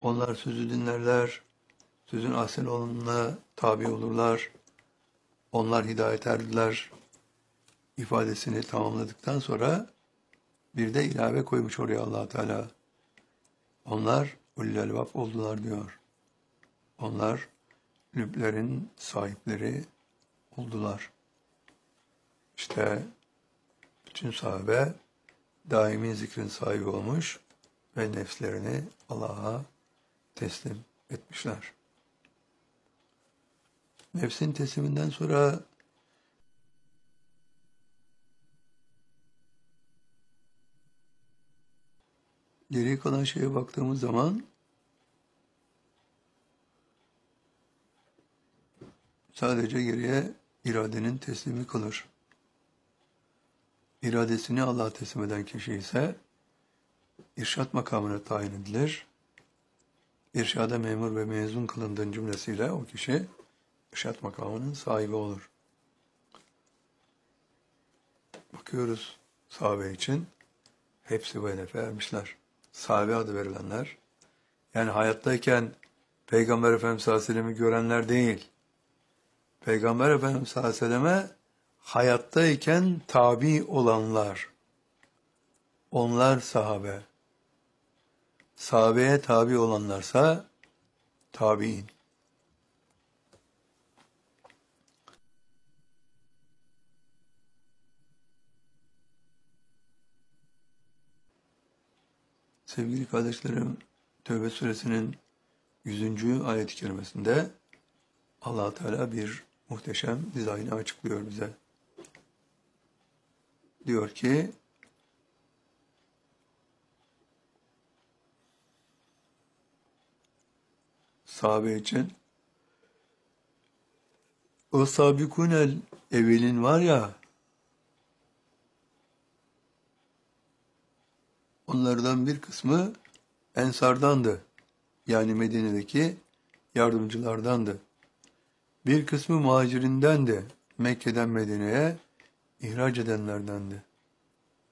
Onlar sözü dinlerler, sözün ahsen olanına tabi olurlar. Onlar hidayet erdiler ifadesini tamamladıktan sonra bir de ilave koymuş oraya Allah Teala. Onlar ulul elbab oldular diyor. Onlar lüblerin sahipleri oldular. İşte bütün sahabe daimi zikrin sahibi olmuş ve nefslerini Allah'a teslim etmişler. Nefsin tesliminden sonra geriye kalan şeye baktığımız zaman sadece geriye iradenin teslimi kalır. İradesini Allah'a teslim eden kişi ise irşad makamına tayin edilir. İrşada memur ve mezun kılındığın cümlesiyle o kişi irşad makamının sahibi olur. Bakıyoruz sahabe için hepsi bu hedefe ermişler. Sahabe adı verilenler, yani hayattayken Peygamber Efendimiz sallallahu aleyhi ve sellem'i görenler değil, Peygamber Efendimiz sallallahu aleyhi ve selleme hayattayken tabi olanlar, onlar sahabe. Sahabeye tabi olanlarsa tabi'in. Sevgili kardeşlerim, Tevbe suresinin 100. ayet-i kerimesinde Allah Teala bir muhteşem dizaynı açıklıyor bize. Diyor ki, sahabe için o sabikunel evvelin var ya, onlardan bir kısmı Ensardandı. Yani Medine'deki yardımcılardandı. Bir kısmı muhacirindendi. Mekke'den Medine'ye ihraç edenlerdendi.